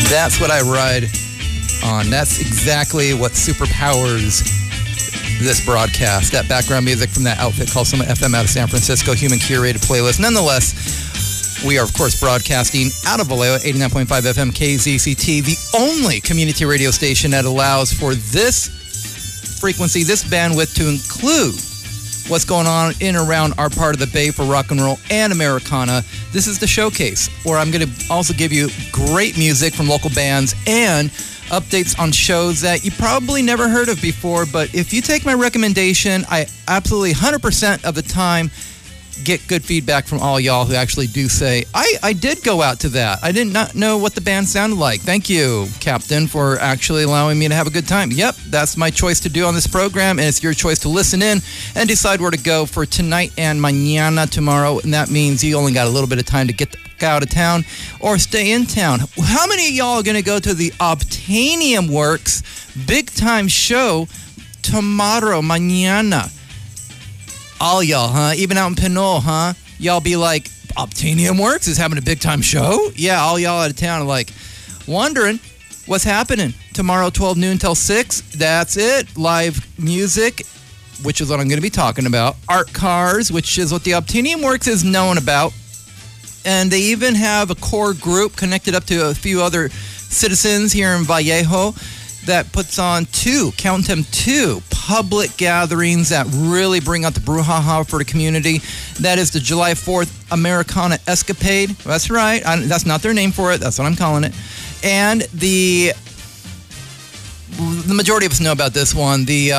That's what I ride on. That's exactly what superpowers this broadcast. That background music from that outfit called Summit FM out of San Francisco, human curated playlist. Nonetheless, we are, of course, broadcasting out of Vallejo, 89.5 FM KZCT, the only community radio station that allows for this frequency, this bandwidth to include what's going on in and around our part of the Bay for rock and roll and Americana. This is the showcase, where I'm going to also give you great music from local bands and updates on shows that you probably never heard of before. But if you take my recommendation, I absolutely 100% of the time get good feedback from all y'all who actually do say, I did go out to that. I did not know what the band sounded like. Thank you, Captain, for actually allowing me to have a good time. Yep, that's my choice to do on this program, and it's your choice to listen in and decide where to go for tonight and mañana tomorrow. And that means you only got a little bit of time to get out of town or stay in town. How many of y'all are going to go to the Obtainium Works big time show tomorrow, mañana? All y'all, huh? Even out in Pinole, huh? Y'all be like, Obtainium Works is having a big time show? Yeah, all y'all out of town are like, wondering what's happening. Tomorrow, 12 noon till 6. That's it. Live music, which is what I'm going to be talking about. Art cars, which is what the Obtainium Works is known about. And they even have a core group connected up to a few other citizens here in Vallejo that puts on two public gatherings that really bring out the brouhaha for the community. That is the July 4th Americana Escapade. That's right. That's not their name for it. That's what I'm calling it. And the majority of us know about this one. The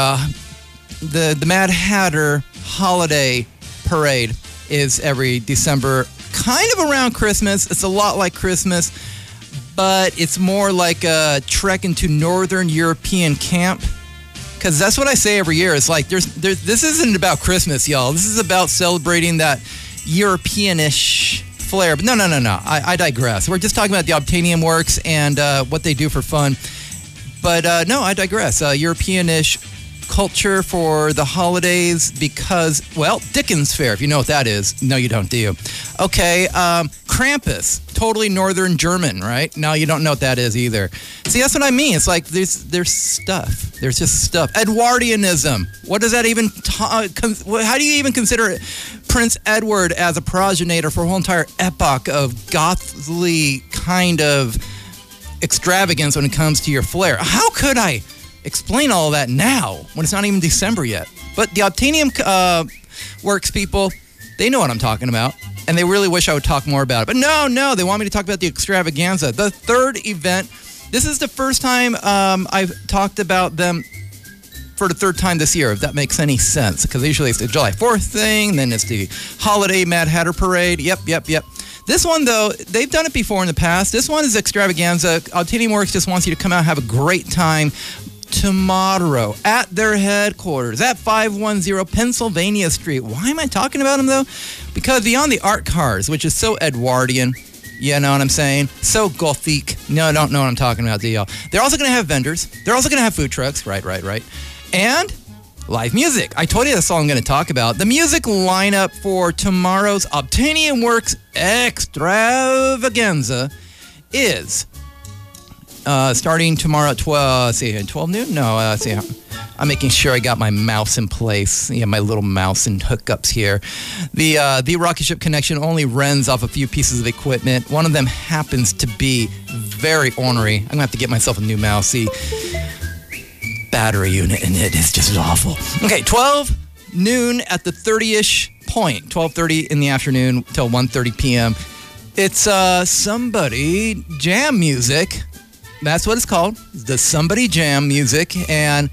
Mad Hatter Holiday Parade is every December, kind of around Christmas. It's a lot like Christmas, but it's more like a trek into Northern European camp. Because that's what I say every year. It's like, this isn't about Christmas, y'all. This is about celebrating that European-ish flair. But no. I digress. We're just talking about the Obtainium Works and what they do for fun. But no, I digress. European-ish culture for the holidays because, well, Dickens Fair, if you know what that is. No, you don't, do you? Okay, Krampus, totally Northern German, right? No, you don't know what that is either. See, that's what I mean. It's like there's stuff. There's just stuff. Edwardianism. What does that even, how do you even consider Prince Edward as a progenitor for a whole entire epoch of gothly kind of extravagance when it comes to your flair? How could I explain all of that now when it's not even December yet? But the Obtainium Works people, they know what I'm talking about, and they really wish I would talk more about it. But no, they want me to talk about the extravaganza. The third event, this is the first time I've talked about them for the third time this year, if that makes any sense, because usually it's the July 4th thing, then it's the holiday Mad Hatter Parade. Yep. This one, though, they've done it before in the past. This one is extravaganza. Obtainium Works just wants you to come out and have a great time tomorrow at their headquarters at 510 Pennsylvania Street. Why am I talking about them, though? Because beyond the art cars, which is so Edwardian, you know what I'm saying? So gothic. No, I don't know what I'm talking about, do y'all? They're also going to have vendors. They're also going to have food trucks. Right. And live music. I told you that's all I'm going to talk about. The music lineup for tomorrow's Obtainium Works extravaganza is starting tomorrow at 12 noon? No, I'm making sure I got my mouse in place. Yeah, my little mouse and hookups here. The Rocket Ship Connection only runs off a few pieces of equipment. One of them happens to be very ornery. I'm going to have to get myself a new mouse. The battery unit in it is just awful. Okay, 12 noon at the 30-ish point. 12:30 in the afternoon till 1:30 p.m. It's Somebody Jam music. That's what it's called, the Somebody Jam music, and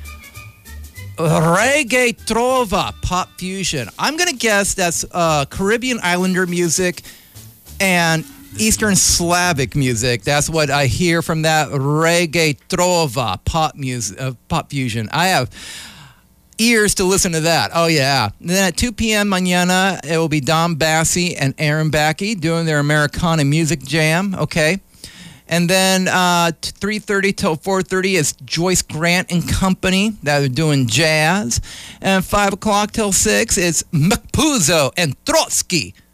reggae trova, pop fusion. I'm going to guess that's Caribbean Islander music and Eastern Slavic music. That's what I hear from that reggae trova, pop music, pop fusion. I have ears to listen to that. Oh, yeah. And then at 2 p.m. mañana, it will be Dom Bassi and Aaron Backey doing their Americana music jam, okay? And then 3:30 till 4:30 is Joyce Grant and Company that are doing jazz. And 5 o'clock till 6 is Mcpuzo and Trotsky